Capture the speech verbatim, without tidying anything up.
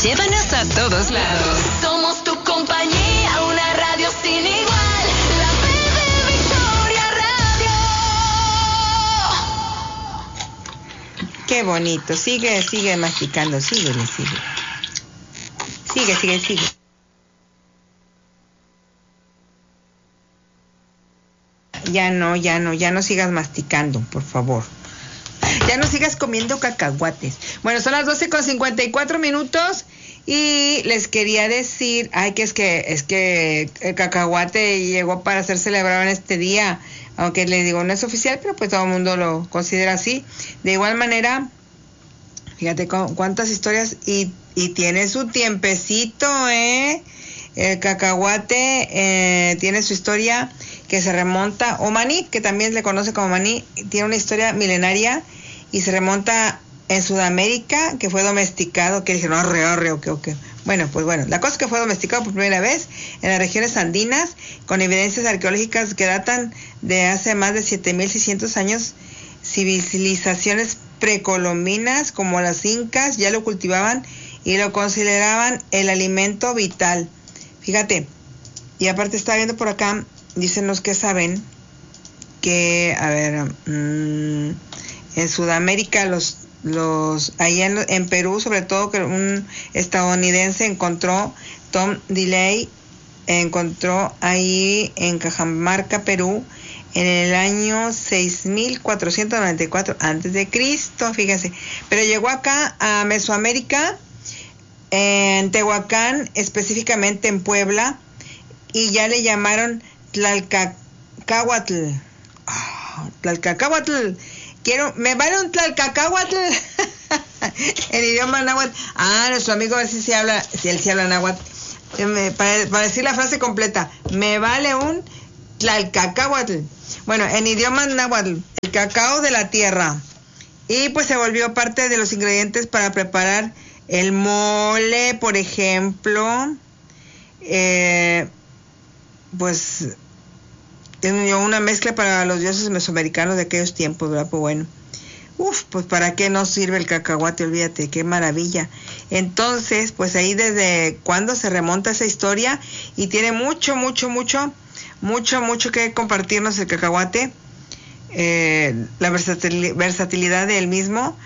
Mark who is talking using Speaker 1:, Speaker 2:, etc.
Speaker 1: Llévanos a todos lados.
Speaker 2: Somos tu compañía, una radio sin igual. La P de Victoria Radio.
Speaker 3: Qué bonito. Sigue, sigue masticando. Síguele, sigue. Sigue, sigue, sigue. Ya no, ya no, ya no sigas masticando, por favor. Ya no sigas comiendo cacahuates. Bueno, son las doce con cincuenta y cuatro minutos y les quería decir, ay, que es que es que el cacahuate llegó para ser celebrado en este día, aunque les digo no es oficial, pero pues todo el mundo lo considera así. De igual manera, fíjate cu- cuántas historias y, y tiene su tiempecito, ¿eh? El cacahuate eh, tiene su historia que se remonta, o maní, que también se conoce como maní, tiene una historia milenaria y se remonta en Sudamérica, que fue domesticado, que dijeron, arre, arre, ok, ok. Bueno, pues bueno, la cosa es que fue domesticado por primera vez en las regiones andinas, con evidencias arqueológicas que datan de hace más de siete mil seiscientos años. Civilizaciones precolombinas como las incas ya lo cultivaban y lo consideraban el alimento vital. Fíjate, y aparte estaba viendo por acá, dicen los que saben que, a ver, mmm, en Sudamérica, los, los, allá en, en Perú, sobre todo, que un estadounidense encontró, Tom Delay, encontró ahí en Cajamarca, Perú, en el año seis mil cuatrocientos noventa y cuatro antes de Cristo, fíjese. Pero llegó acá a Mesoamérica, en Tehuacán, específicamente en Puebla, y ya le llamaron Tlalcacahuatl. Oh, Tlalcacahuatl. Quiero, me vale un Tlalcacahuatl en idioma náhuatl. Ah, nuestro amigo a ver si se habla, si él se habla náhuatl. Eh, para, para decir la frase completa, me vale un Tlalcacahuatl. Bueno, en idioma náhuatl, el cacao de la tierra. Y pues se volvió parte de los ingredientes para preparar el mole, por ejemplo. Eh, pues una mezcla para los dioses mesoamericanos de aquellos tiempos, ¿verdad? Pues bueno, uf, pues para qué nos sirve el cacahuate, olvídate, qué maravilla. Entonces, pues ahí desde cuándo se remonta esa historia y tiene mucho, mucho, mucho, mucho, mucho que compartirnos el cacahuate, eh, la versatil- versatilidad del mismo.